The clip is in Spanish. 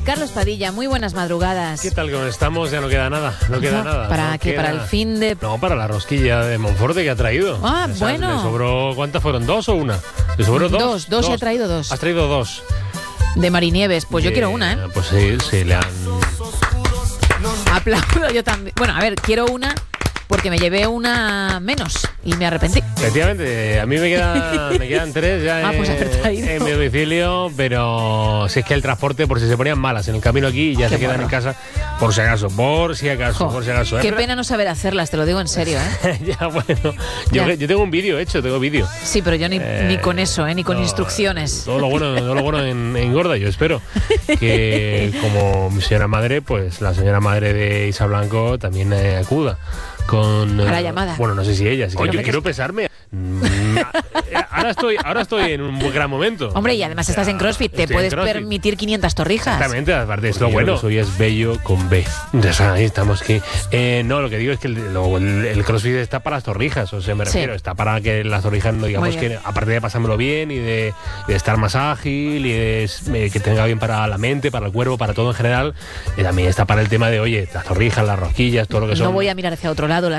Carlos Padilla, muy buenas madrugadas. ¿Qué tal? ¿Cómo estamos? Ya no queda nada. No queda nada. ¿Para no qué? queda... ¿Para el fin de...? No, para la rosquilla de Monforte que ha traído. Ah, ¿Le bueno. ¿Le sobró cuántas fueron? ¿2 o una? ¿Le sobró dos? Dos, he traído dos. Has traído dos. De Marinieves, pues yo quiero una, ¿eh? Pues sí, le han... Aplaudo yo también. Bueno, a ver, quiero una porque me llevé una menos y me arrepentí. Efectivamente, a mí me quedan 3 ya pues haber traído. en mi domicilio, pero si es que el transporte, por si se ponían malas en el camino aquí, ya Qué se quedan morro. en casa, por si acaso. Qué pena no saber hacerlas, te lo digo en serio, ¿eh? Ya, bueno, Ya. yo tengo un vídeo hecho, Sí, pero yo ni con eso, ¿eh? Ni con instrucciones. Todo lo bueno engorda, yo espero que como mi señora madre, pues la señora madre de Isa Blanco también acuda con a la llamada. Bueno, no sé si ella, Creo yo que quiero pesarme. Ahora estoy en un gran momento. Hombre, y además estás en CrossFit, te Estoy en puedes CrossFit. permitir 500 torrijas. Exactamente, aparte es lo bueno. Soy es bello con B. Entonces, ahí estamos que... no, lo que digo es que el CrossFit está para las torrijas, o sea, me refiero, está para que las torrijas, no digamos que, aparte de pasármelo bien y de estar más ágil y de que tenga bien para la mente, para el cuerpo, para todo en general, también está para el tema de, oye, las torrijas, las rosquillas, todo lo que son. No voy a mirar hacia otro lado.